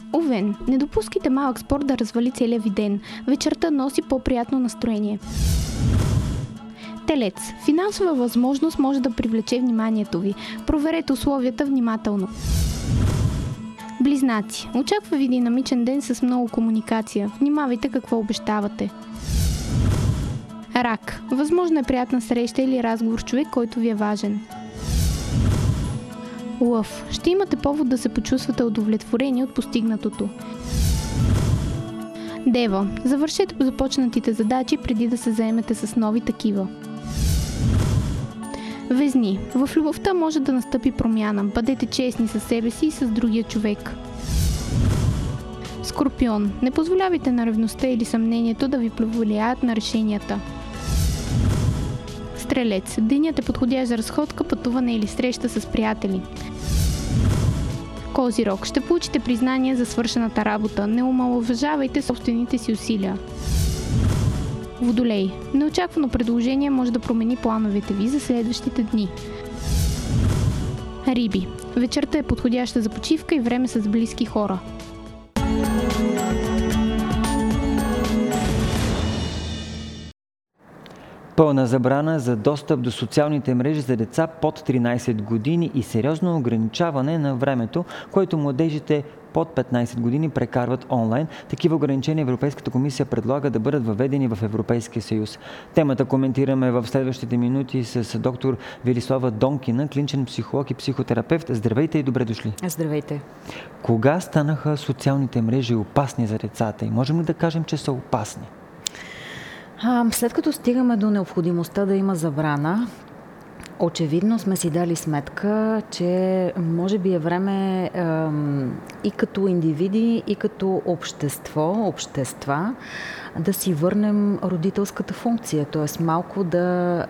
Овен, не допускайте малък спор да развали целия ви ден. Вечерта носи по-приятно настроение. Телец, финансова възможност може да привлече вниманието ви. Проверете условията внимателно. Близнаци, очаква ви динамичен ден с много комуникация. Внимавайте какво обещавате. Рак, възможно е приятна среща или разговор с човек, който ви е важен. Лъв, ще имате повод да се почувствате удовлетворени от постигнатото. Дева, завършете започнатите задачи преди да се заемете с нови такива. Везни, в любовта може да настъпи промяна. Бъдете честни със себе си и с другия човек. Скорпион, не позволявайте на ревността или съмнението да ви повлияят на решенията. Стрелец, денят е подходящ за разходка, пътуване или среща с приятели. Козирог, ще получите признание за свършената работа. Не омаловажавайте собствените си усилия. Водолей, неочаквано предложение може да промени плановете ви за следващите дни. Риби, вечерта е подходяща за почивка и време с близки хора. Пълна забрана за достъп до социалните мрежи за деца под 13 години и сериозно ограничаване на времето, което младежите под 15 години прекарват онлайн. Такива ограничения Европейската комисия предлага да бъдат въведени в Европейския съюз. Темата коментираме в следващите минути с доктор Велислава Донкина, клиничен психолог и психотерапевт. Здравейте и добре дошли! Здравейте! Кога станаха социалните мрежи опасни за децата и можем ли да кажем, че са опасни? След като стигаме до необходимостта да има забрана, очевидно сме си дали сметка, че може би е време и като индивиди, и като общества, да си върнем родителската функция, т.е. малко да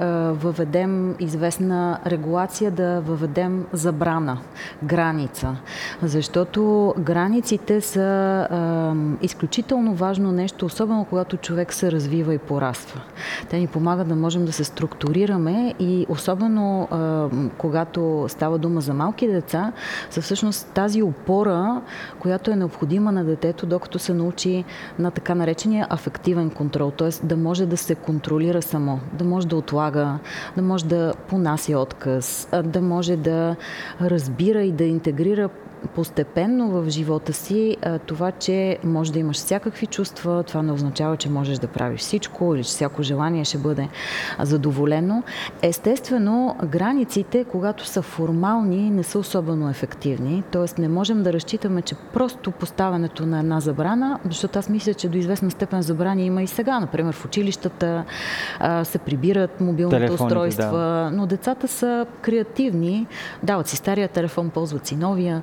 въведем известна регулация, да въведем забрана, граница. Защото границите са изключително важно нещо, особено когато човек се развива и пораства. Те ни помагат да можем да се структурираме и особено когато става дума за малки деца, са всъщност тази опора, която е необходима на детето, докато се научи на така наречения афективен контрол, т.е. да може да се контролира само, да може да отлага, да може да понася отказ, да може да разбира и да интегрира постепенно в живота си това, че може да имаш всякакви чувства, това не означава, че можеш да правиш всичко или че всяко желание ще бъде задоволено. Естествено, границите, когато са формални, не са особено ефективни, т.е. не можем да разчитаме, че просто поставянето на една забрана, защото аз мисля, че до известна степен забрани има и сега. Например, в училищата се прибират мобилните устройства, но децата са креативни, дават си стария телефон, ползват си новия.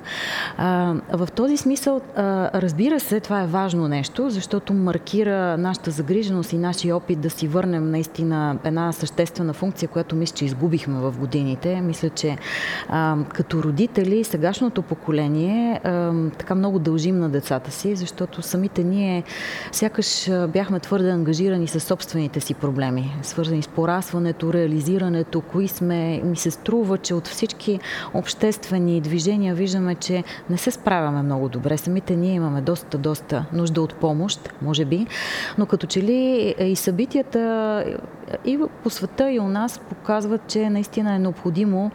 В този смисъл, разбира се, това е важно нещо, защото маркира нашата загриженост и нашия опит да си върнем наистина една съществена функция, която мисля, че изгубихме в годините. Мисля, че като родители, сегашното поколение така много дължим на децата си, защото самите ние сякаш бяхме твърде ангажирани с собствените си проблеми, свързани с порастването, реализирането, кои сме. Ми се струва, че от всички обществени движения виждаме, че не се справяме много добре. Самите ние имаме доста нужда от помощ, може би, но като че ли и събитията и по света, и у нас показват, че наистина е необходимо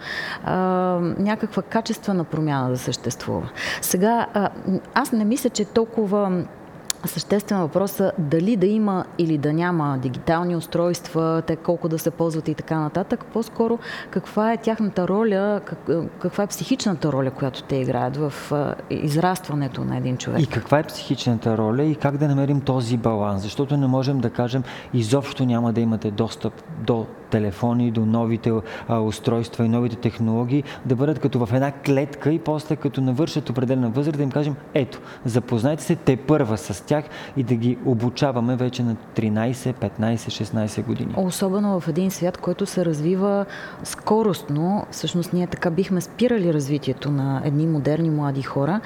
някаква качествена промяна да съществува. Сега, аз не мисля, че толкова съществен въпрос е дали да има или да няма дигитални устройства, те колко да се ползват и така нататък. По-скоро каква е тяхната роля, каква е психичната роля, която те играят в израстването на един човек. И каква е психичната роля и как да намерим този баланс? Защото не можем да кажем изобщо няма да имате достъп до телефони, до новите устройства и новите технологии, да бъдат като в една клетка и после като навършат определена възраст да им кажем ето, запознайте се тепърва с тях и да ги обучаваме вече на 13, 15, 16 години. Особено в един свят, който се развива скоростно, всъщност ние така бихме спирали развитието на едни модерни млади хора.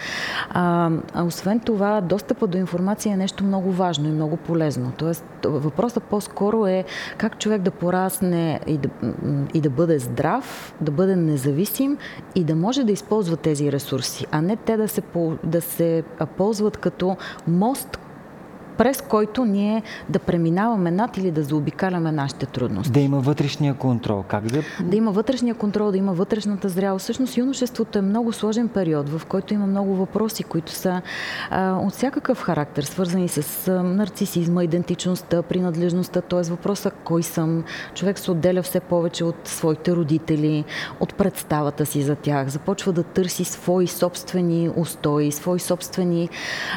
Освен това, достъпът до информация е нещо много важно и много полезно. Тоест, въпросът по-скоро е как човек да порасне стане и да бъде здрав, да бъде независим и да може да използва тези ресурси, а не те да се ползват като мост, през който ние да преминаваме над или да заобикаляме нашите трудности. Да има вътрешния контрол. Как да... Да има вътрешния контрол, да има вътрешната зрялост. Всъщност юношеството е много сложен период, в който има много въпроси, които са от всякакъв характер, свързани с нарцисизма, идентичността, принадлежността, т.е. въпроса кой съм. Човек се отделя все повече от своите родители, от представата си за тях, започва да търси свои собствени устои, свои собствени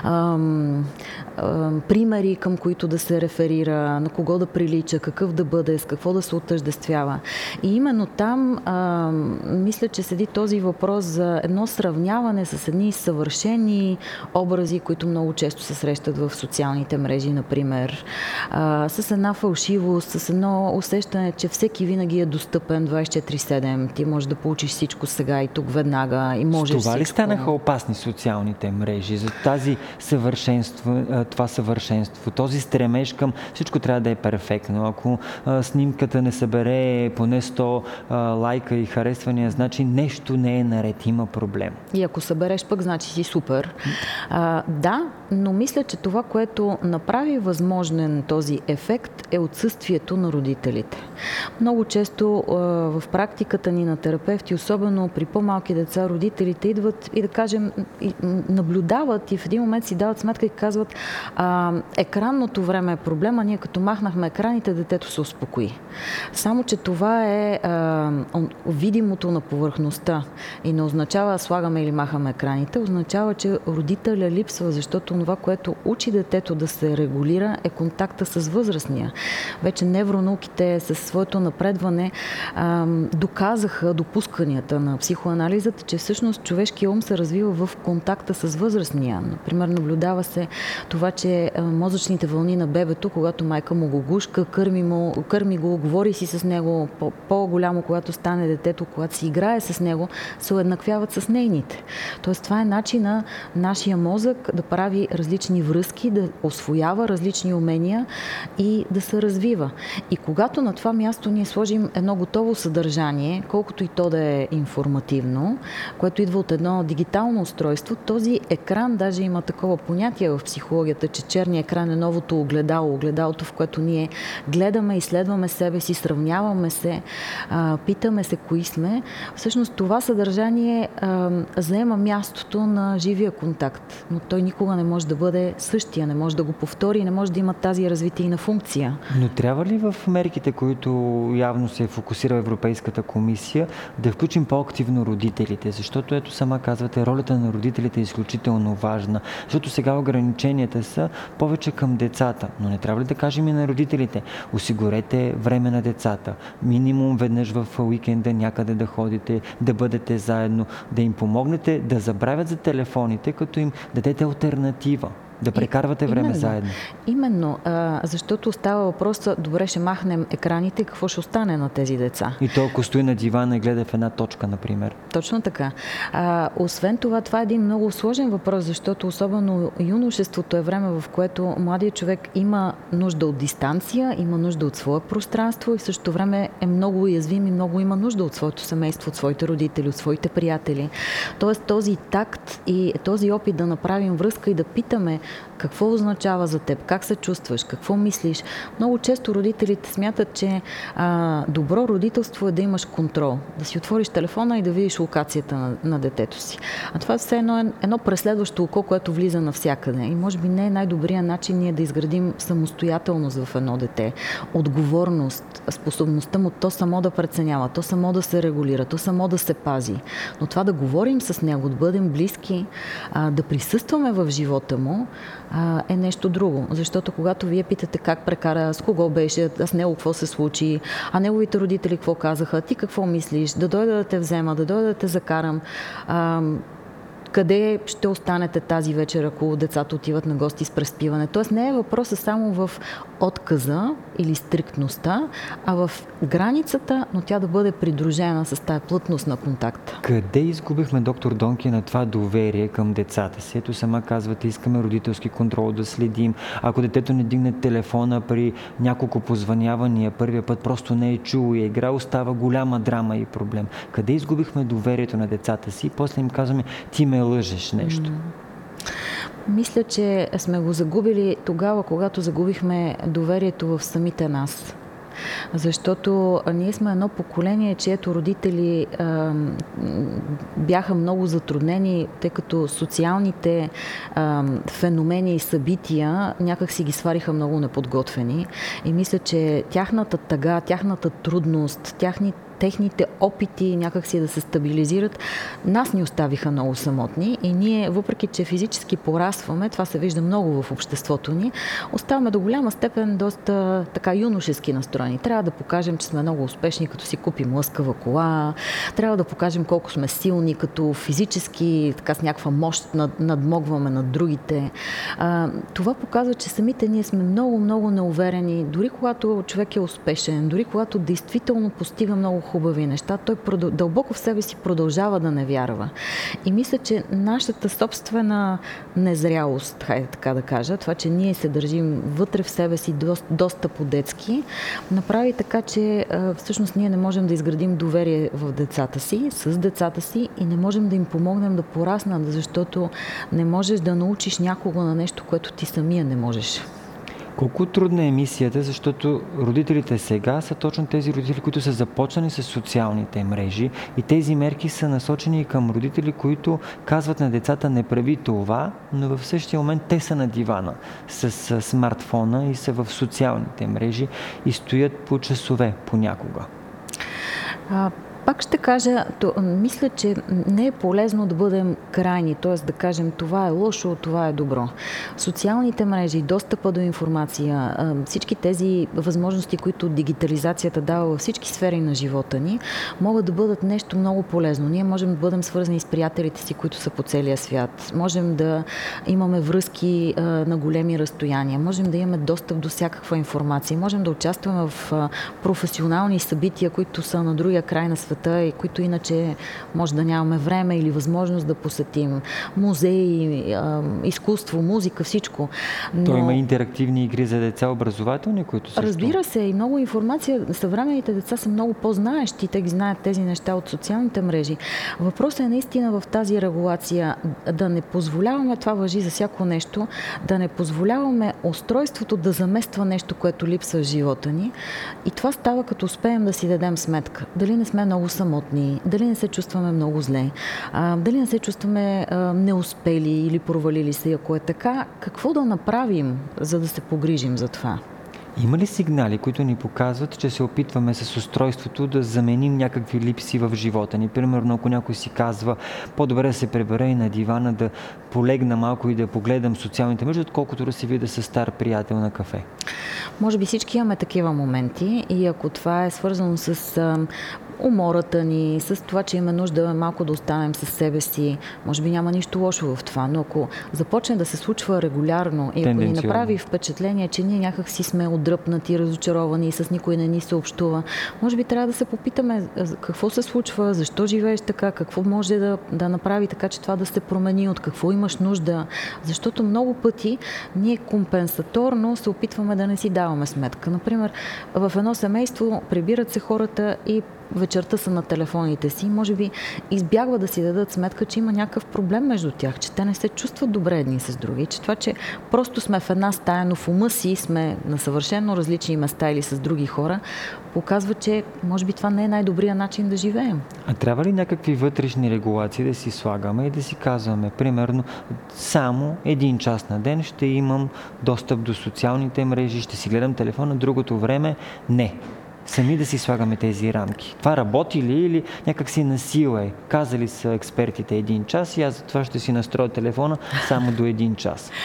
примери, към които да се реферира, на кого да прилича, какъв да бъде, с какво да се отъждествява. И именно там мисля, че седи този въпрос за едно сравняване с едни съвършени образи, които много често се срещат в социалните мрежи, например. С една фалшивост, с едно усещане, че всеки винаги е достъпен 24/7. Ти можеш да получиш всичко сега и тук веднага и можеш всичко. С това ли станаха опасни социалните мрежи? За тази това съвършенство, този стремеж към всичко трябва да е перфектно. Ако снимката не събере поне 100 лайка и харесвания, значи нещо не е наред, има проблем. И ако събереш пък, значи си супер. Да, но мисля, че това, което направи възможен този ефект, е отсъствието на родителите. Много често в практиката ни на терапевти, особено при по-малки деца, родителите идват и да кажем, наблюдават и в един момент си дават сметка и казват: екранното време е проблема, ние като махнахме екраните, детето се успокои. Само че това е видимото на повърхността и не означава слагаме или махаме екраните, означава, че родителя липсва, защото това, което учи детето да се регулира, е контакта с възрастния. Вече невронауките със своето напредване доказаха допусканията на психоанализата, че всъщност човешкият ум се развива в контакта с възрастния. Например, наблюдава се това, че мозъчните вълни на бебето, когато майка му го гушка, кърми го, говори си с него, по-голямо, когато стане детето, когато си играе с него, се уеднаквяват с нейните. Тоест, това е начин на нашия мозък да прави различни връзки, да освоява различни умения и да се развива. И когато на това място ние сложим едно готово съдържание, колкото и то да е информативно, което идва от едно дигитално устройство, този екран, даже има такова понятие в психологията, че черният екран е новото огледало, огледалото, в което ние гледаме, изследваме себе си, сравняваме се, питаме се кои сме. Всъщност това съдържание заема мястото на живия контакт, но той никога не може да бъде същия, не може да го повтори, не може да има тази развитийна функция. Но трябва ли в мерките, които явно се фокусира Европейската комисия, да включим по-активно родителите? Защото ето сама казвате, ролята на родителите е изключително важна. Защото сега ограниченията са повече към децата. Но не трябва ли да кажем и на родителите? Осигурете време на децата. Минимум веднъж в уикенда някъде да ходите, да бъдете заедно, да им помогнете да забравят за телефоните, като им дадете алтернатива. Да прекарвате време заедно. Именно, защото става въпроса, добре, ще махнем екраните, какво ще остане на тези деца? И то, ако стои на дивана и гледа в една точка, например. Точно така. Освен това е един много сложен въпрос, защото особено юношеството е време, в което младият човек има нужда от дистанция, има нужда от свое пространство и в същото време е много уязвим и много има нужда от своето семейство, от своите родители, от своите приятели. Тоест този такт и този опит да направим връзка и да питаме какво означава за теб, как се чувстваш, какво мислиш. Много често родителите смятат, че добро родителство е да имаш контрол, да си отвориш телефона и да видиш локацията на детето си. А това е все едно преследващо око, което влиза навсякъде. И може би не е най-добрият начин ние да изградим самостоятелност в едно дете, отговорност, способността му то само да преценява, то само да се регулира, то само да се пази. Но това да говорим с него, да бъдем близки, да присъстваме в живота му, е нещо друго. Защото когато вие питате как прекара, с кого беше, с него какво се случи, а неговите родители какво казаха, ти какво мислиш, да дойда да те взема, да дойда да те закарам, къде ще останете тази вечер, ако децата отиват на гости с преспиване. Тоест не е въпросът само в отказа или стриктността, а в границата, но тя да бъде придружена с тая плътност на контакта. Къде изгубихме, доктор Донки, на това доверие към децата си? Ето сама казвате, искаме родителски контрол да следим. Ако детето не дигне телефона при няколко позвънявания, първия път просто не е чул и е играл, става голяма драма и проблем. Къде изгубихме доверието на децата си? После им казваме, ти ме лъжеш нещо. Мисля, че сме го загубили тогава, когато загубихме доверието в самите нас. Защото ние сме едно поколение, чието родители бяха много затруднени, тъй като социалните феномени и събития някак си ги свариха много неподготвени. И мисля, че тяхната тъга, тяхната трудност, техните опити някакси да се стабилизират, нас ни оставиха много самотни и ние, въпреки че физически порастваме, това се вижда много в обществото ни, оставаме до голяма степен доста така юношески настроени. Трябва да покажем, че сме много успешни, като си купим лъскава кола, трябва да покажем колко сме силни, като физически, така с някаква мощ надмогваме над другите. Това показва, че самите ние сме много, много неуверени, дори когато човек е успешен, дори когато действително постига много хубави неща, той дълбоко в себе си продължава да не вярва. И мисля, че нашата собствена незрялост, хайде така да кажа, това, че ние се държим вътре в себе си доста по-детски, направи така, че всъщност ние не можем да изградим доверие в децата си, с децата си и не можем да им помогнем да пораснат, защото не можеш да научиш някого на нещо, което ти самия не можеш. Колко трудна е мисията, защото родителите сега са точно тези родители, които са започнали с социалните мрежи и тези мерки са насочени към родители, които казват на децата не прави това, но в същия момент те са на дивана с смартфона и са в социалните мрежи и стоят по часове понякога. Пак ще кажа, мисля, че не е полезно да бъдем крайни, т.е. да кажем това е лошо, това е добро. Социалните мрежи, достъпа до информация, всички тези възможности, които дигитализацията дава във всички сфери на живота ни, могат да бъдат нещо много полезно. Ние можем да бъдем свързани с приятелите си, които са по целия свят. Можем да имаме връзки на големи разстояния. Можем да имаме достъп до всякаква информация. Можем да участваме в професионални събития, които са на другия край на света и които иначе може да нямаме време или възможност да посетим. Музеи, изкуство, музика, всичко. То има интерактивни игри за деца, образователни, които също... Разбира се, и много информация. Съвременните деца са много по-знаещи, те ги знаят тези неща от социалните мрежи. Въпросът е наистина в тази регулация да не позволяваме, това важи за всяко нещо, да не позволяваме устройството да замества нещо, което липсва в живота ни. И това става като успеем да си дадем сметка. Дали не сме много самотни, дали не се чувстваме много зле, дали не се чувстваме неуспели или провалили се. Ако е така, какво да направим, за да се погрижим за това? Има ли сигнали, които ни показват, че се опитваме с устройството да заменим някакви липси в живота ни? Примерно, ако някой си казва, по-добре да се прибера и на дивана, да полегна малко и да погледам социалните мрежи, отколкото да се видя с стар приятел на кафе. Може би всички имаме такива моменти и ако това е свързано с умората ни, с това, че има нужда малко да останем със себе си, може би няма нищо лошо в това, но ако започне да се случва регулярно и ако ни направи впечатление, че ние някак си сме отдръпнати, разочаровани и с никой не ни се общува, може би трябва да се попитаме какво се случва, защо живееш така, какво може да направи така, че това да се промени, от какво имаш нужда, защото много пъти ние компенсаторно се опитваме да не си даваме сметка. Например, в едно семейство прибират се хората и вечерта са на телефоните си, може би избягва да си дадат сметка, че има някакъв проблем между тях, че те не се чувстват добре едни с други, че това, че просто сме в една стая, но в ума си сме на съвършено различни места или с други хора, показва, че може би това не е най-добрият начин да живеем. А трябва ли някакви вътрешни регулации да си слагаме и да си казваме, примерно, само 1 час на ден ще имам достъп до социалните мрежи, ще си гледам телефона, другото време не. Сами да си слагаме тези рамки. Това работи ли или някак си насила е? Казали са експертите 1 час и аз за това ще си настроя телефона само до 1 час.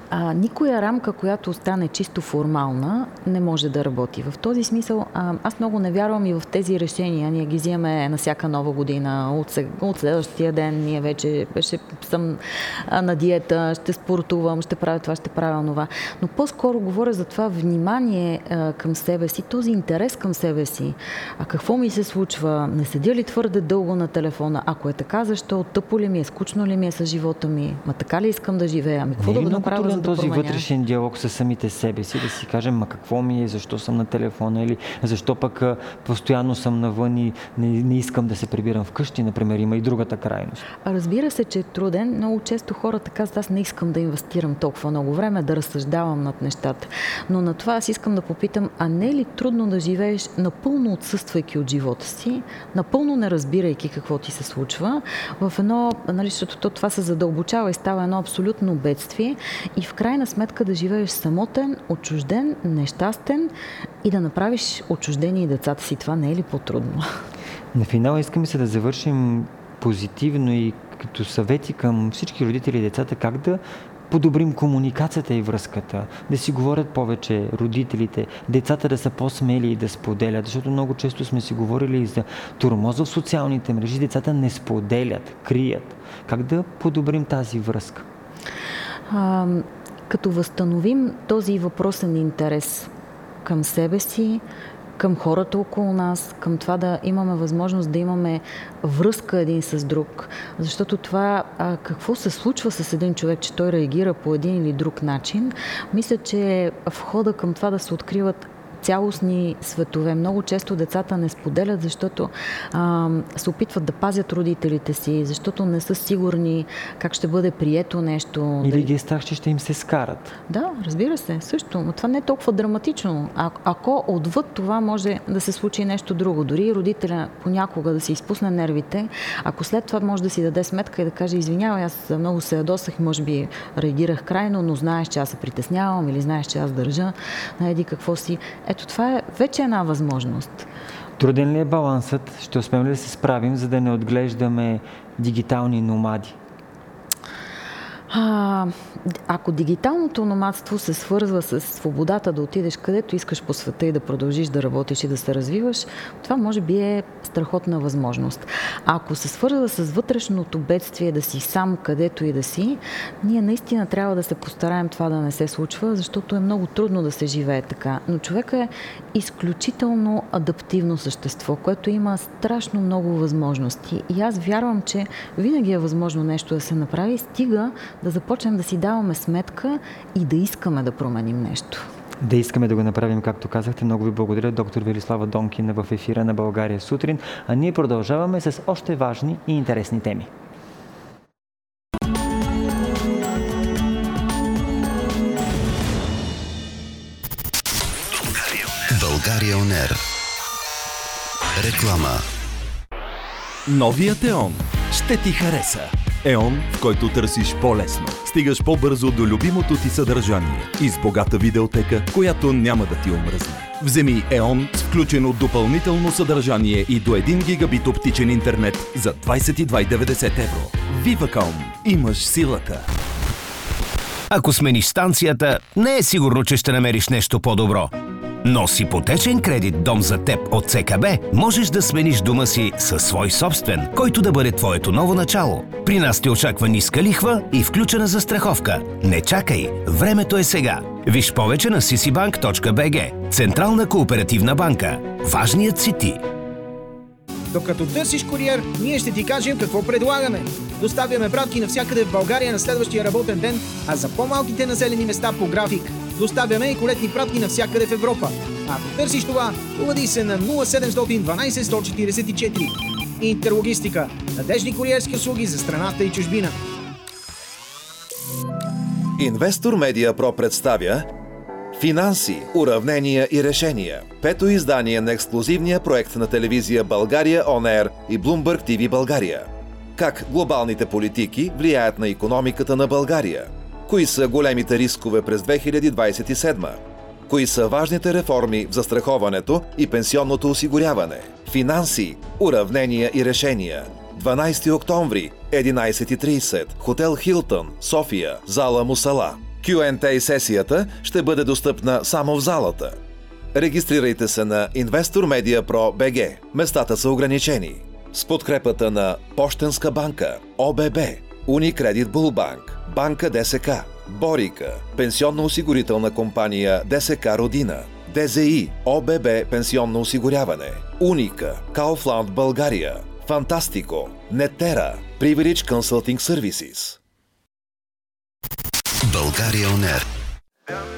никоя рамка, която остане чисто формална, не може да работи. В този смисъл, аз много не вярвам и в тези решения. Ние ги взимаме на всяка нова година. От следващия ден ние вече съм на диета, ще спортувам, ще правя това, ще правя това. Но по-скоро говоря за това внимание към себе си, този интерес към себе си. А какво ми се случва? Не седя ли твърде дълго на телефона? Ако е така, защо? Тъпо ли ми е? Скучно ли ми е с живота ми? Така ли искам да живея? Какво да го направя, за да този променя? Вътрешен диалог с самите себе си, да си кажем, какво ми е, защо съм на телефона, или защо пък постоянно съм навън и не искам да се прибирам вкъщи, например, има и другата крайност. Разбира се, че е труден. Много често хората казват, аз не искам да инвестирам толкова много време, да разсъждавам над нещата. Но на това аз искам да попитам, а не е ли трудно да живееш напълно отсъствайки от живота си, напълно не разбирайки какво ти се случва, в едно, защото това се задълбочава и става едно абсолютно бедствие и в крайна сметка да живееш самотен, отчужден, нещастен и да направиш отчуждени и децата си. Това не е ли по-трудно? На финала искаме се да завършим позитивно и като съвети към всички родители и децата как да подобрим комуникацията и връзката, да си говорят повече родителите, децата да са по-смели и да споделят, защото много често сме си говорили и за тормоз в социалните мрежи, децата не споделят, крият. Как да подобрим тази връзка? Като възстановим този въпросен интерес към себе си, към хората около нас, към това да имаме възможност да имаме връзка един с друг. Защото това, какво се случва с един човек, че той реагира по един или друг начин, мисля, че входа към това да се откриват цялостни светове. Много често децата не споделят, защото се опитват да пазят родителите си, защото не са сигурни как ще бъде прието нещо. Или ги е страх, че ще им се скарат. Да, разбира се, също. Но това не е толкова драматично. Ако отвъд това може да се случи нещо друго, дори родителя понякога да си изпусне нервите, ако след това може да си даде сметка и да каже, извинявай, аз много се ядосах, може би реагирах крайно, но знаеш, че аз се притеснявам или знаеш, че аз държа на еди какво си. Ето това е вече една възможност. Труден ли е балансът? Ще успеем ли да се справим, за да не отглеждаме дигитални номади? Ако дигиталното номадство се свързва с свободата да отидеш където искаш по света и да продължиш да работиш и да се развиваш, това може би е страхотна възможност. А ако се свързва с вътрешното бедствие да си сам където и да си, ние наистина трябва да се постараем това да не се случва, защото е много трудно да се живее така. Но човек е изключително адаптивно същество, което има страшно много възможности. И аз вярвам, че винаги е възможно нещо да се направи, стига да започнем да си даваме сметка и да искаме да променим нещо. Да искаме да го направим, както казахте. Много ви благодаря, доктор Велислава Донкина в ефира на България сутрин. А ние продължаваме с още важни и интересни теми. България ОНЕР. Реклама. Новият ЕОН ще ти хареса. ЕОН, в който търсиш по-лесно. Стигаш по-бързо до любимото ти съдържание и с богата видеотека, която няма да ти омръзне. Вземи ЕОН с включено допълнително съдържание и до 1 гигабит оптичен интернет за 22,90 евро. Viva.com. Имаш силата. Ако смениш станцията, не е сигурно, че ще намериш нещо по-добро. Но с ипотечен кредит «Дом за теб» от ЦКБ можеш да смениш дома си със свой собствен, който да бъде твоето ново начало. При нас те очаква ниска лихва и включена застраховка. Не чакай, времето е сега. Виж повече на ccbank.bg. Централна кооперативна банка. Важният си ти. Докато търсиш куриер, ние ще ти кажем какво предлагаме. Доставяме пратки навсякъде в България на следващия работен ден, а за по-малките населени места по график. Доставяме и колетни пратки навсякъде в Европа. Ако търсиш това, обади се на 0712 144. Интерлогистика. Надеждни куриерски услуги за страната и чужбина. Инвестор Медиа Про представя Финанси, уравнения и решения. Пето издание на ексклузивния проект на телевизия България ОНЕР и Bloomberg TV България. Как глобалните политики влияят на икономиката на България? Кои са големите рискове през 2027? Кои са важните реформи в застраховането и пенсионното осигуряване? Финанси, уравнения и решения. 12 октомври, 11:30, хотел Хилтън, София, зала Мусала. Q&A сесията ще бъде достъпна само в залата. Регистрирайте се на Investor Media Pro BG. Местата са ограничени. С подкрепата на Пощенска банка, ОББ, Уникредит Булбанк, Банка ДСК, Борика, Пенсионно-осигурителна компания ДСК Родина, ДЗИ, ОББ Пенсионно осигуряване, Уника, Kaufland България, Фантастико, Нетера, Privilege Consulting Services. България On Air.